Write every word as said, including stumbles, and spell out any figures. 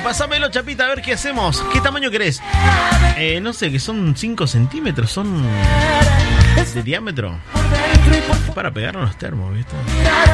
pásamelo, Chapita, a ver qué hacemos. ¿Qué tamaño querés? Eh, no sé, que son cinco centímetros, son de diámetro. Para pegar a los termos, ¿viste?